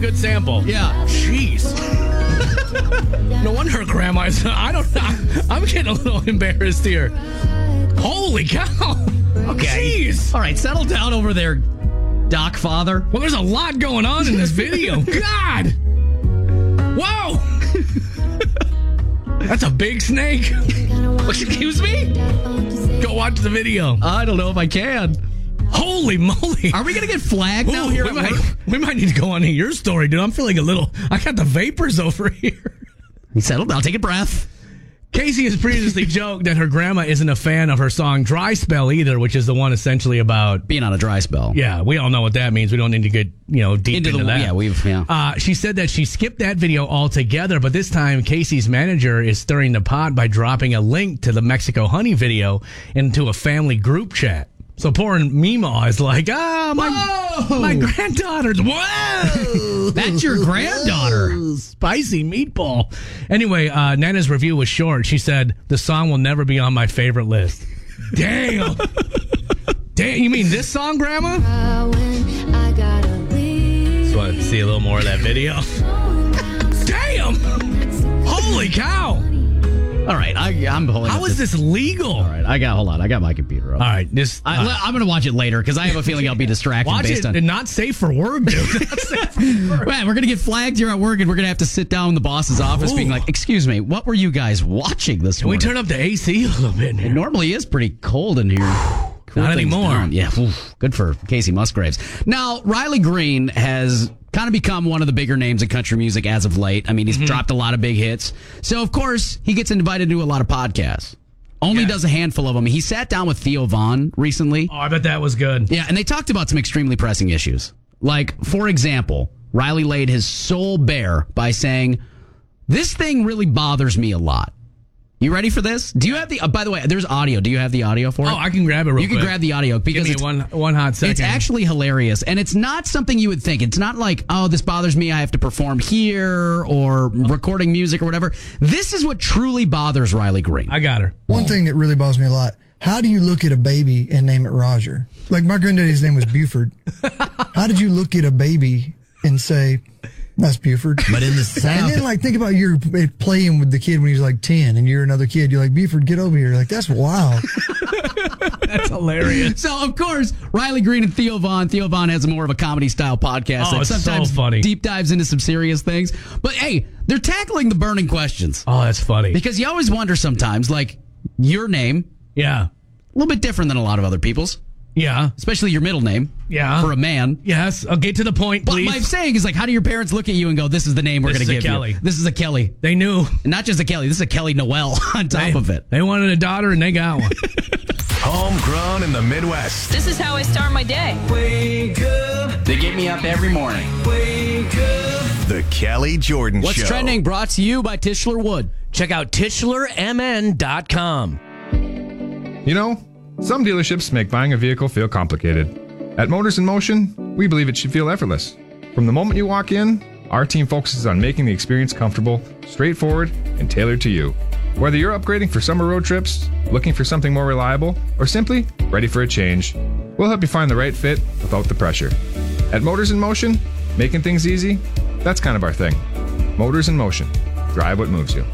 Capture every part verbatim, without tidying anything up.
good sample. Yeah. Jeez. No wonder her grandma is... I don't know. I'm getting a little embarrassed here. Holy cow. Okay. Jeez. All right, settle down over there, Doc Father. Well, there's a lot going on in this video. God. Whoa. That's a big snake. Excuse me? Go watch the video. I don't know if I can. Holy moly. Are we going to get flagged Ooh, now here we at might, work? we might need to go on to your story, dude. I'm feeling a little... I got the vapors over here. You settle down. Take a breath. Casey has previously joked that her grandma isn't a fan of her song Dry Spell either, which is the one essentially about... Being on a dry spell. Yeah, we all know what that means. We don't need to get, you know, deep into, Into the that. Yeah, we've... Yeah. Uh, she said that she skipped that video altogether, but this time Casey's manager is stirring the pot by dropping a link to the Mexico Honey video into a family group chat. So poor Mima is like, ah, my, my granddaughter's, whoa! That's your granddaughter. Whoa, spicy meatball. Anyway, uh, Nana's review was short. She said, the song will never be on my favorite list. Damn. Damn, you mean this song, Grandma? Just want to see a little more of that video. Damn. Holy cow. All right, I, I'm pulling. How is this legal? All right, I got. Hold on, I got my computer up. All right, this. I, uh, I'm going to watch it later because I have a feeling I'll be distracted. Watch based it. on. And not safe for work, dude. Not safe for work. Man, we're going to get flagged here at work, and we're going to have to sit down in the boss's office, Ooh. being like, "Excuse me, what were you guys watching this Can we morning?" turn up the A C a little bit? It normally is pretty cold in here. Cool Not things anymore. down. Yeah, oof, good for Casey Musgraves. Now, Riley Green has kind of become one of the bigger names in country music as of late. I mean, he's mm-hmm. dropped a lot of big hits. So, of course, he gets invited to a lot of podcasts. Only yeah. does a handful of them. He sat down with Theo Von recently. Oh, I bet that was good. Yeah, and they talked about some extremely pressing issues. Like, for example, Riley laid his soul bare by saying, this thing really bothers me a lot. You ready for this? Do you have the, uh, by the way, there's audio. Do you have the audio for it? Oh, I can grab it real you quick. You can grab the audio because Give me it's, one, one hot second. It's actually hilarious. And it's not something you would think. It's not like, oh, this bothers me. I have to perform here or recording music or whatever. This is what truly bothers Riley Green. I got her. One thing that really bothers me a lot. How do you look at a baby and name it Roger? Like my granddaddy's name was Buford. How did you look at a baby and say, that's Buford? But in the South. And then, like, think about you're playing with the kid when he's like ten and you're another kid. You're like, Buford, get over here. Like, that's wild. That's hilarious. So, of course, Riley Green and Theo Von. Theo Von has more of a comedy-style podcast oh, that it's sometimes so funny. deep dives into some serious things. But, hey, they're tackling the burning questions. Oh, that's funny. Because you always wonder sometimes, like, your name. Yeah. A little bit different than a lot of other people's. Yeah. Especially your middle name. Yeah. For a man. Yes. I'll get to the point, please. What I'm saying is, like, how do your parents look at you and go, this is the name we're going to give Kelly. you? This is a Kelly. They knew. And not just a Kelly. This is a Kelly Noel on top they, of it. They wanted a daughter, and they got one. Homegrown in the Midwest. This is how I start my day. Wake up. They get me up every morning. Wake up. The Kelly Jordan What's Show. What's trending? Brought to you by Tischler Wood. Check out Tischler M N dot com. You know, some dealerships make buying a vehicle feel complicated. At Motors in Motion, we believe it should feel effortless. From the moment you walk in, our team focuses on making the experience comfortable, straightforward, and tailored to you. Whether you're upgrading for summer road trips, looking for something more reliable, or simply ready for a change, we'll help you find the right fit without the pressure. At Motors in Motion, making things easy, that's kind of our thing. Motors in Motion. Drive what moves you.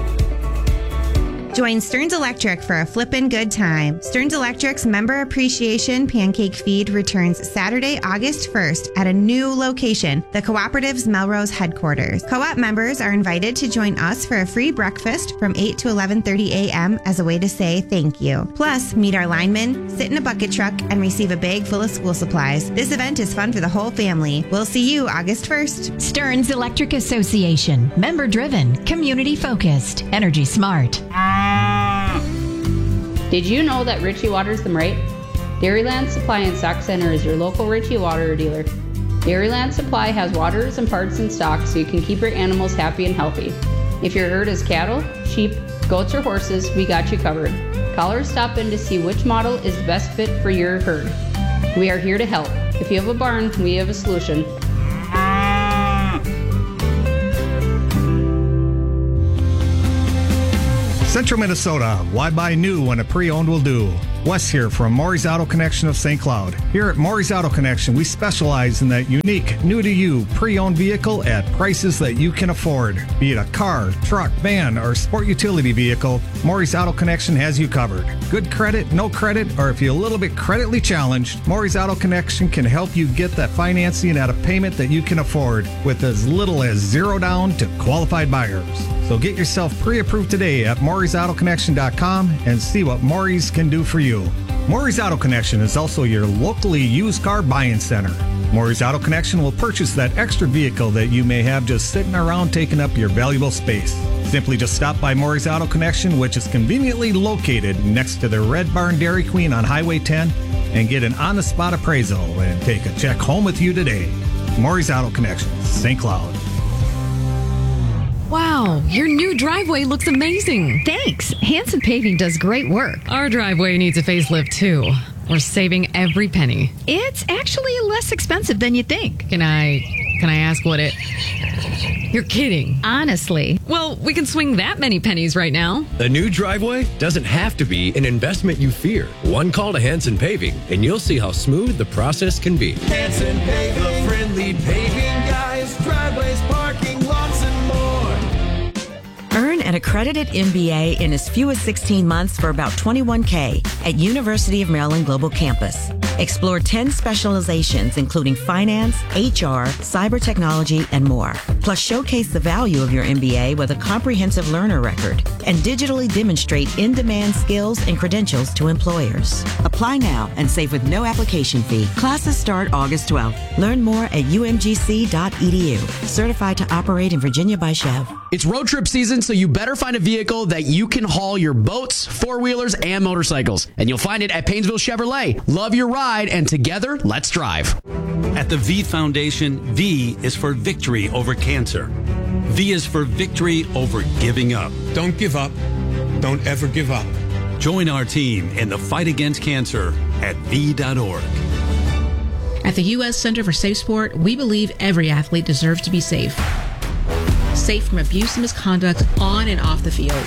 Join Stearns Electric for a flippin' good time. Stearns Electric's Member Appreciation Pancake Feed returns Saturday, August first at a new location, the Cooperative's Melrose headquarters. Co-op members are invited to join us for a free breakfast from eight to eleven thirty a.m. as a way to say thank you. Plus, meet our linemen, sit in a bucket truck, and receive a bag full of school supplies. This event is fun for the whole family. We'll see you August first. Stearns Electric Association. Member-driven. Community-focused. Energy smart. Did you know that Ritchie waters them right? Dairyland Supply and Stock Center is your local Ritchie waterer dealer. Dairyland Supply has waterers and parts in stock so you can keep your animals happy and healthy. If your herd is cattle, sheep, goats, or horses, we got you covered. Call or stop in to see which model is the best fit for your herd. We are here to help. If you have a barn, we have a solution. Central Minnesota, why buy new when a pre-owned will do? Wes here from Maury's Auto Connection of Saint Cloud. Here at Maury's Auto Connection, we specialize in that unique, new-to-you, pre-owned vehicle at prices that you can afford. Be it a car, truck, van, or sport utility vehicle, Maury's Auto Connection has you covered. Good credit, no credit, or if you're a little bit creditly challenged, Maury's Auto Connection can help you get that financing at a payment that you can afford with as little as zero down to qualified buyers. So get yourself pre-approved today at Maury's Auto Connection dot com and see what Maury's can do for you. Maury's Auto Connection is also your locally used car buying center. Maury's Auto Connection will purchase that extra vehicle that you may have just sitting around taking up your valuable space. Simply just stop by Maury's Auto Connection, which is conveniently located next to the Red Barn Dairy Queen on Highway ten, and get an on-the-spot appraisal and take a check home with you today. Maury's Auto Connection, Saint Cloud. Wow, your new driveway looks amazing. Thanks. Hanson Paving does great work. Our driveway needs a facelift, too. We're saving every penny. It's actually less expensive than you think. Can I, can I ask what it... You're kidding. Honestly. Well, we can swing that many pennies right now. A new driveway doesn't have to be an investment you fear. One call to Hanson Paving, and you'll see how smooth the process can be. Hanson Paving, the friendly paving guys, driveways, parking, lots and more. Earn an accredited M B A in as few as sixteen months for about twenty-one K at University of Maryland Global Campus. Explore ten specializations, including finance, H R, cyber technology, and more. Plus, showcase the value of your M B A with a comprehensive learner record and digitally demonstrate in-demand skills and credentials to employers. Apply now and save with no application fee. Classes start August twelfth. Learn more at U M G C dot E D U. Certified to operate in Virginia by Chev. It's road trip season, so you better find a vehicle that you can haul your boats, four-wheelers, and motorcycles. And you'll find it at Painesville Chevrolet. Love your ride, and together, let's drive. At the V Foundation, V is for victory over cancer. V is for victory over giving up. Don't give up. Don't ever give up. Join our team in the fight against cancer at V dot org. At the U S Center for Safe Sport, we believe every athlete deserves to be safe. Safe from abuse and misconduct on and off the field.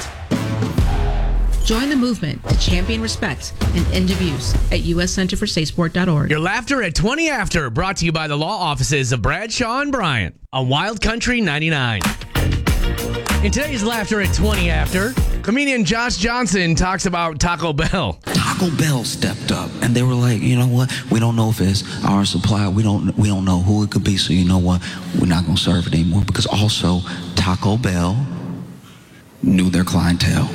Join the movement to champion respect and end abuse at U S Center for Safe Sport dot org. Your laughter at twenty after, brought to you by the law offices of Bradshaw and Bryant on Wild Country ninety-nine. In today's laughter at twenty after, comedian Josh Johnson talks about Taco Bell. Taco Bell stepped up and they were like, you know what? We don't know if it's our supply. We don't we don't know who it could be. So you know what? We're not going to serve it anymore, because also Taco Bell knew their clientele.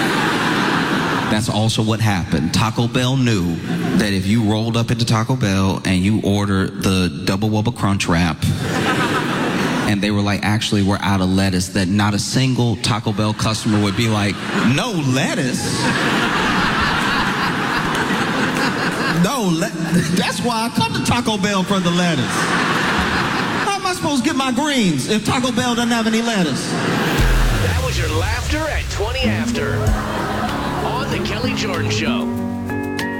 That's also what happened. Taco Bell knew that if you rolled up into Taco Bell and you ordered the Double Wubba Crunch Wrap, and they were like, actually, we're out of lettuce, that not a single Taco Bell customer would be like, no lettuce? No, le- that's why I come to Taco Bell for the lettuce. How am I supposed to get my greens if Taco Bell doesn't have any lettuce? That was your laughter at twenty after on The Kelly Jordan Show.